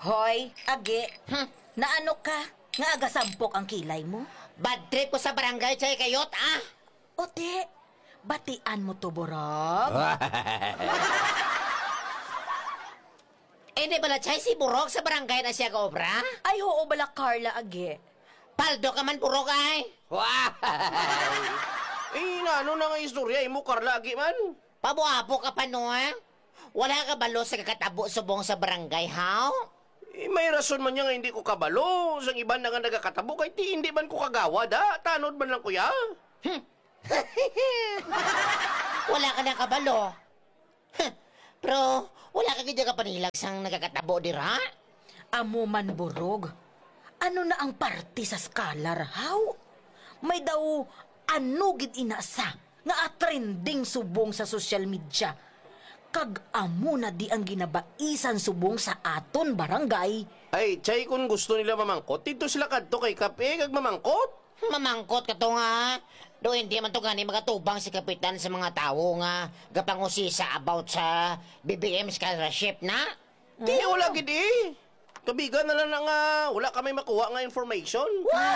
Hoy, agi, naano ka? Nga agasampok ang kilay mo? Bad trip ko sa barangay, chay kayot, ah! Ote, batian mo to, Borog. Hindi bala, chay, si Burok sa barangay na siya kaobra? Ay, oo bala, Carla, agi. Paldo ka man, Burok, ay! Ano na nga istorya, imo Carla, agi man. Pabuapo ka pa, no, eh? Wala ka balo sa kakatabo subong sa barangay, how? May rason man niya nga hindi ko kabalo. Sang iban na nga nagakatabo, kay ti hindi man ko kagawad, ha? Tanod man lang, kuya. Wala ka na kabalo. Pero, wala ka gidya ka panilag sang nagakatabo, dira? Amo man, Borog. Ano na ang party sa Scholar, how? May daw anugid inasa nga trending subong sa social media. Kag amo na di ang ginabaisan subong sa aton barangay. Ay, chay, kung gusto nila mamangkot, dito sila kadto kay Kape, kag mamangkot. Mamangkot ka to nga. Do hindi man to gani magatubang si kapitan sa mga tao nga gapangusisa about sa BBM scholarship na. Di, wala gid eh. Kabigan na lang na nga, wala kami makuha nga information.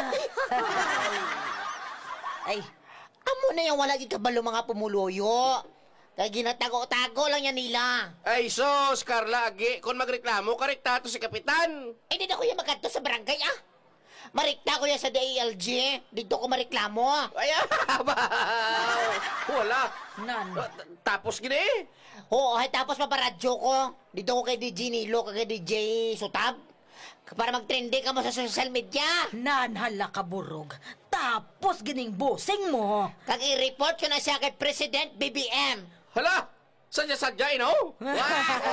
Ay, Amo na yung wala gid kabalo mga pumuloyo. Kaya ginatago-tago lang yan nila. Ay, sos, Carla, agi, kung magreklamo, karekta to si Kapitan. Eh, di na ko yan magkanto sa barangay, ah. Marikta ko yan sa DILG. Dito ko mareklamo. Ay, wala. nan. Tapos gini eh. Oo, ay tapos maparadyo ko. Dito ko kay DJ Nilo, kay DJ Sutab. Para mag-trending ka mo sa social media. Nanhala ka, Borog. Tapos gining busing mo. Kag i-report ko na siya kay President BBM. Hala, sadya-sadya, no?